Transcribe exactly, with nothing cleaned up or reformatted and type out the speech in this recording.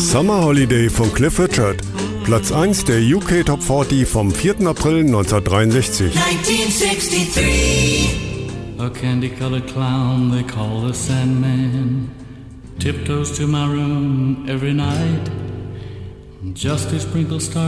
Summer Holiday von Cliff Richard. Platz eins der U K Top vierzig vom vierten April neunzehnhundertdreiundsechzig. A candy-colored clown they call the Sandman tiptoes to my room every night just to sprinkle stars